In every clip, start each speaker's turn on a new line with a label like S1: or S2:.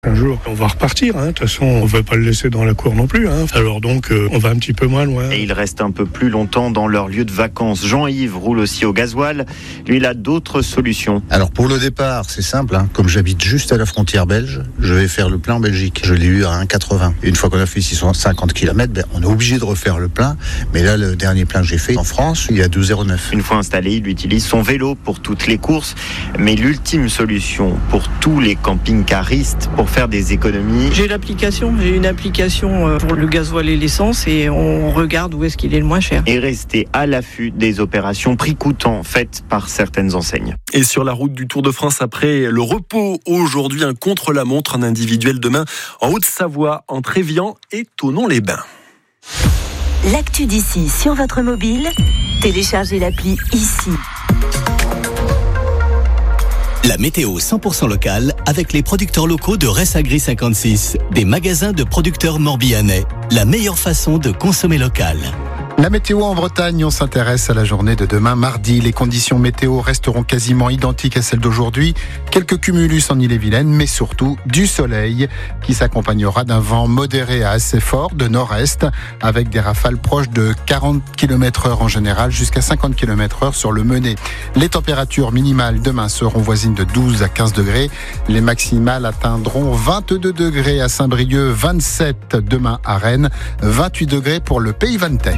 S1: Un jour, on va repartir. De toute façon, on ne va pas le laisser dans la cour non plus. Alors donc, on va un petit peu moins loin.
S2: Et ils restent un peu plus longtemps dans leur lieu de vacances. Jean-Yves roule aussi au gasoil. Lui, il a d'autres solutions.
S3: Alors pour le départ, c'est simple. Comme j'habite juste à la frontière belge, je vais faire le plein en Belgique. Je l'ai eu à 1,80. Et une fois qu'on a fait 650 km, on est obligé de refaire le plein. Mais là, le dernier plein que j'ai fait en France, il est à 2,09.
S2: Une fois installé, il utilise son vélo pour toutes les courses. Mais l'ultime solution pour tous les camping-caristes, pour faire des économies.
S4: J'ai une application pour le gasoil et l'essence et on regarde où est-ce qu'il est le moins cher.
S2: Et rester à l'affût des opérations prix coûtant faites par certaines enseignes.
S5: Et sur la route du Tour de France, après le repos, aujourd'hui un contre-la-montre, un individuel demain en Haute-Savoie, entre Évian et Thonon-les-Bains.
S6: L'actu d'ici sur votre mobile, téléchargez l'appli ici.
S7: La météo 100% locale avec les producteurs locaux de Ressagri 56, des magasins de producteurs morbihanais. La meilleure façon de consommer local.
S8: La météo en Bretagne, on s'intéresse à la journée de demain mardi. Les conditions météo resteront quasiment identiques à celles d'aujourd'hui. Quelques cumulus en Ille-et-Vilaine, mais surtout du soleil qui s'accompagnera d'un vent modéré à assez fort de nord-est avec des rafales proches de 40 km/h en général jusqu'à 50 km/h sur le Menet. Les températures minimales demain seront voisines de 12 à 15 degrés. Les maximales atteindront 22 degrés à Saint-Brieuc, 27 demain à Rennes, 28 degrés pour le Pays Vantais.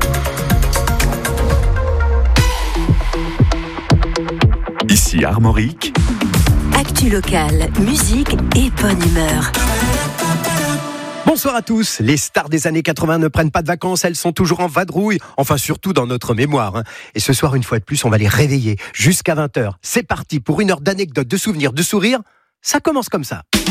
S9: Ici Armorique.
S6: Actu locale, musique et bonne humeur.
S10: Bonsoir à tous. Les stars des années 80 ne prennent pas de vacances, elles sont toujours en vadrouille, enfin surtout dans notre mémoire. Et ce soir, une fois de plus, on va les réveiller jusqu'à 20h. C'est parti pour une heure d'anecdotes, de souvenirs, de sourires. Ça commence comme ça.